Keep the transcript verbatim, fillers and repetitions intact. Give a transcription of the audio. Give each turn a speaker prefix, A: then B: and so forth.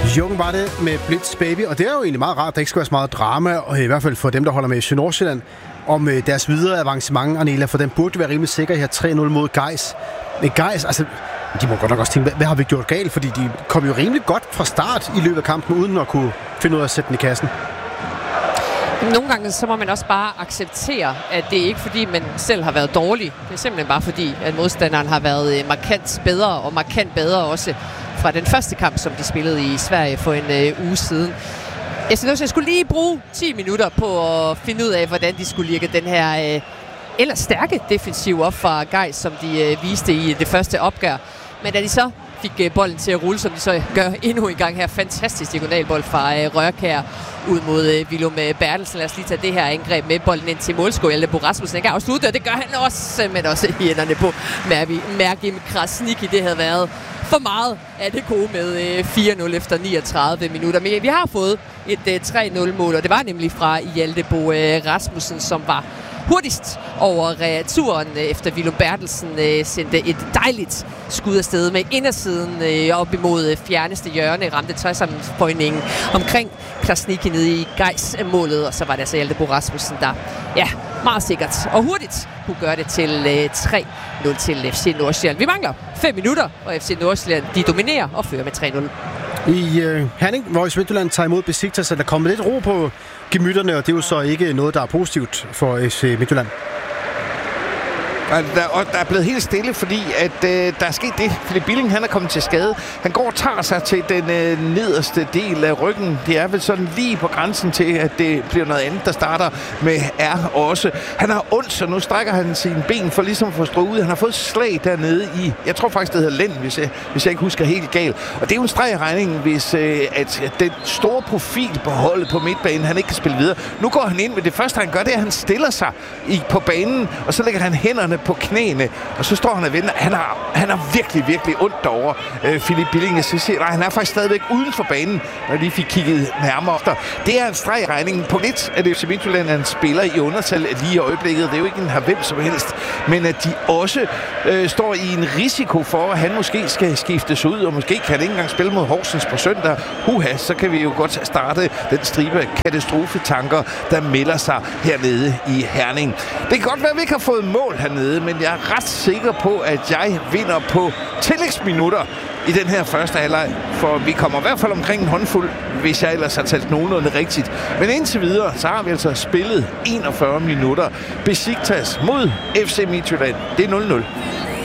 A: Jungen var det med Blitz Baby, og det er jo egentlig meget rart, at der ikke skal være så meget drama, og i hvert fald for dem, der holder med F C Nordsjælland, om øh, deres videre avancement, Arnela, for den burde være rimelig sikker her tre nul mod Gais. Men Gais, altså, de må godt nok også tænke, hvad, hvad har vi gjort galt? Fordi de kom jo rimelig godt fra start i løbet af kampen, uden at kunne finde ud af at sætte den i kassen.
B: Nogle gange så må man også bare acceptere, at det ikke er fordi, man selv har været dårlig. Det er simpelthen bare fordi, at modstanderen har været markant bedre, og markant bedre også fra den første kamp, som de spillede i Sverige for en øh, uge siden. Jeg synes også, jeg skulle lige bruge ti minutter på at finde ud af, hvordan de skulle ligge den her øh, ellers stærke defensiv op fra Gais, som de øh, viste i det første opgør. Men da de så fik øh, bolden til at rulle, som de så gør endnu en gang her. Fantastisk diagonalbold fra øh, Rørkær ud mod øh, Willum Bertelsen. Lad os lige tage det her angreb med bolden ind til målscore. Hjalte Bo Rasmussen ikke afslutte, og det gør han også, men også i hænderne på Mergim Krasniqi. Det havde været for meget af det gode med øh, fire nul efter niogtredive minutter. Men vi har fået et øh, tre nul mål, og det var nemlig fra Hjalte Bo øh, Rasmussen, som var hurtigst over returen, efter Willum Bertelsen øh, sendte et dejligt skud afsted med indersiden øh, op imod fjerneste hjørne, ramte tøjsammenføjningen omkring Krasniqi nede i Gais-målet, og så var det altså Hjalte Bo Rasmussen, der ja, meget sikkert og hurtigt kunne gøre det til øh, tre nul til F C Nordsjælland. Vi mangler fem minutter, og F C Nordsjælland de dominerer og fører med tre nul.
A: I øh, Herning, hvor i Midtjylland tager imod Besiktas, er der kommet lidt ro på gemytterne, og det er jo så ikke noget, der er positivt for F C Midtjylland.
C: Der, og der er blevet helt stille, fordi at øh, der er sket det. Philip Billing, han er kommet til skade. Han går og tager sig til den øh, nederste del af ryggen. Det er vel sådan lige på grænsen til, at det bliver noget andet, der starter med R også. Han har ondt, så nu strækker han sine ben for ligesom at få strået ud. Han har fået slag dernede i, jeg tror faktisk, det hedder lænd, hvis jeg, hvis jeg ikke husker helt galt. Og det er jo en streg i regningen, hvis øh, at den store profil på holdet på midtbanen, han ikke kan spille videre. Nu går han ind, men det første, han gør, det er, at han stiller sig i, på banen, og så lægger han hænderne på knæene, og så står han og venter. Han har, han har virkelig, virkelig ondt derovre, øh, Philip Billing. Så siger, nej, han er faktisk stadigvæk uden for banen, når de fik kigget nærmere efter. Det er en streg i regningen. På lidt, at F C Midtjylland er en spiller i undertal lige i øjeblikket. Det er jo ikke en her hvem som helst, men at de også øh, står i en risiko for, at han måske skal skiftes ud, og måske kan han ikke engang spille mod Horsens på søndag. Huha, så kan vi jo godt starte den stribe af katastrofetanker, der melder sig hernede i Herning. Det kan godt være, at vi ikke har fået mål hernede, men jeg er ret sikker på, at jeg vinder på tillægsminutter i den her første halvleg, for vi kommer i hvert fald omkring en håndfuld, hvis jeg ellers har talt nogenlunde rigtigt. Men indtil videre, så har vi altså spillet enogfyrre minutter. Besiktas mod F C Midtjylland. Det er nul nul.